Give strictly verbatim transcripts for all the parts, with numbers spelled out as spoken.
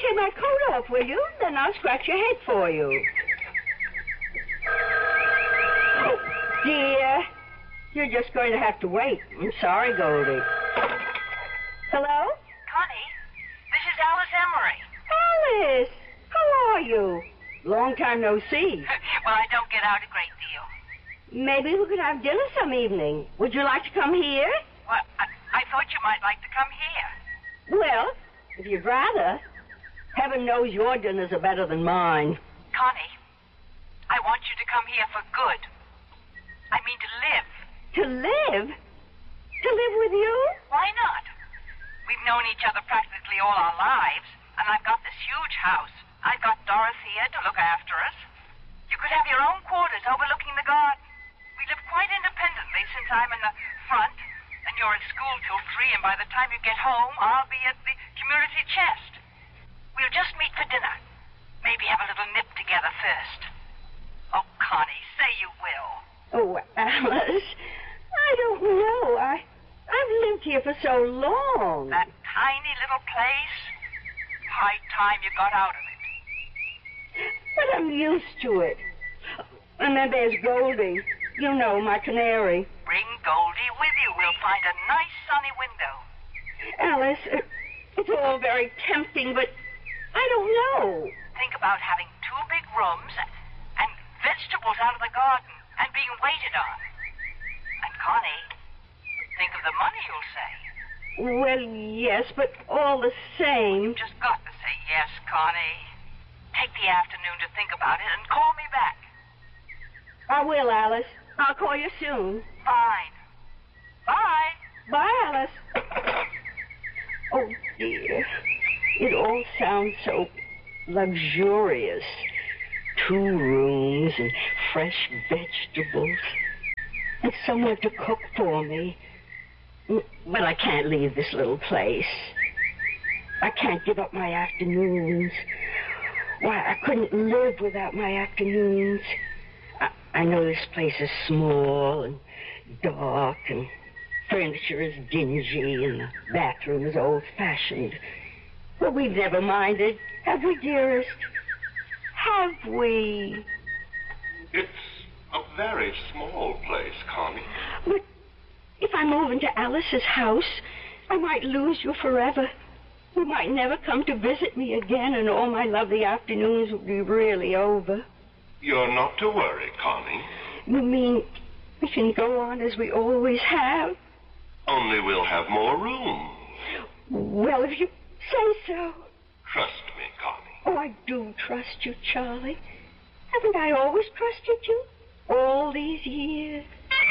take my coat off, will you? Then I'll scratch your head for you. Oh, dear. You're just going to have to wait. I'm sorry, Goldie. Hello? Connie, this is Alice Emery. Alice, how are you? Long time no see. Well, I don't get out a great deal. Maybe we could have dinner some evening. Would you like to come here? Well, I, I thought you might like to come here. Well, if you'd rather. Heaven knows your dinners are better than mine. Connie, I want you to come here for good. I mean to live. To live? To live with you? Why not? We've known each other practically all our lives, and I've got this huge house. I've got Dorothea to look after us. You could have your own quarters overlooking the garden. We live quite independently since I'm in the front, and you're at school till three, and by the time you get home, I'll be at the community chest. We'll just meet for dinner. Maybe have a little nip together first. Oh, Connie, say you will. Oh, Alice, I don't know. I, I've lived here for so long. That tiny little place? High time you got out of it. But I'm used to it. And then there's Goldie. You know, my canary. Bring Goldie with you. We'll find a nice sunny window. Alice, it, it's all very tempting, but I don't know. Think about having two big rooms and vegetables out of the garden and being waited on. And Connie, think of the money you'll save. Well, yes, but all the same. You've just got to say yes, Connie. Take the afternoon to think about it and call me back. I will, Alice. I'll call you soon. Fine. Bye. Bye, Alice. Oh, dear. It all sounds so luxurious. Two rooms and fresh vegetables. And someone to cook for me. But I can't leave this little place. I can't give up my afternoons. Why, I couldn't live without my afternoons. I, I know this place is small and dark and furniture is dingy and the bathroom is old-fashioned. But we've never minded, have we, dearest? Have we? It's a very small place, Connie. But if I move into Alice's house, I might lose you forever. You might never come to visit me again, and all my lovely afternoons would be really over. You're not to worry, Connie. You mean we can go on as we always have? Only we'll have more room. Well, if you say so. Trust me, Connie. Oh, I do trust you, Charlie. Haven't I always trusted you? All these years?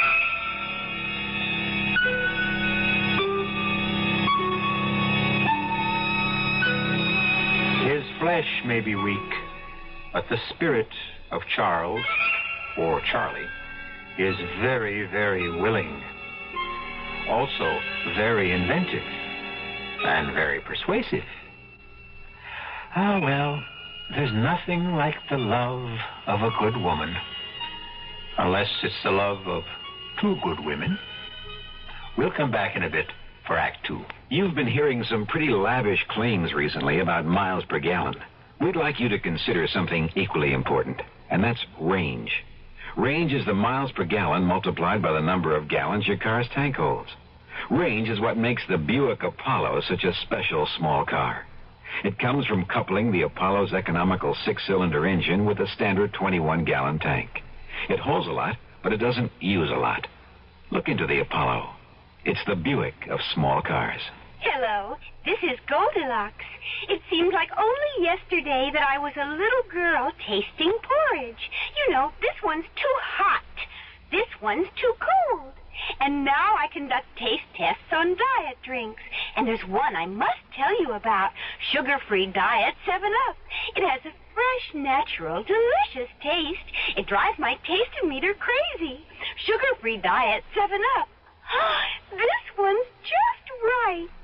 His flesh may be weak, but the spirit of Charles, or Charlie, is very, very willing. Also very inventive and very persuasive. Ah, well, there's nothing like the love of a good woman. Unless it's the love of two good women. We'll come back in a bit for Act Two. You've been hearing some pretty lavish claims recently about miles per gallon. We'd like you to consider something equally important, and that's range. Range is the miles per gallon multiplied by the number of gallons your car's tank holds. Range is what makes the Buick Apollo such a special small car. It comes from coupling the Apollo's economical six-cylinder engine with a standard twenty-one gallon tank. It holds a lot, but it doesn't use a lot. Look into the Apollo. It's the Buick of small cars. Hello, this is Goldilocks. It seems like only yesterday that I was a little girl tasting porridge. You know, this one's too hot. This one's too cold. And now I conduct taste tests on diet drinks. And there's one I must tell you about. Sugar-free diet seven up. It has a fresh, natural, delicious taste. It drives my taste meter crazy. Sugar-free diet seven up. This one's just right.